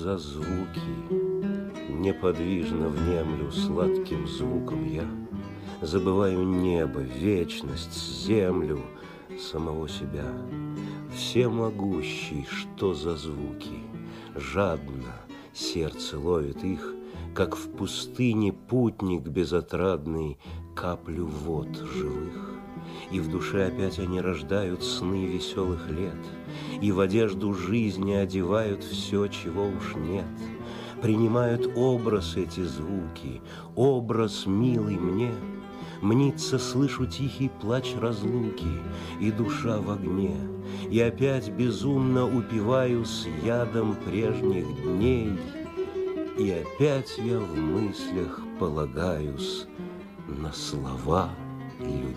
за звуки? Неподвижно внемлю сладким звуком я, забываю небо, вечность, землю, самого себя. Всемогущий, что за звуки? Жадно сердце ловит их, как в пустыне путник безотрадный каплю вод живых. И в душе опять они рождают сны веселых лет, и в одежду жизни одевают все, чего уж нет. Принимают образ эти звуки, образ милый мне. Мнится, слышу тихий плач разлуки, и душа в огне. И опять безумно упиваюсь ядом прежних дней, и опять я в мыслях полагаюсь на слова людей.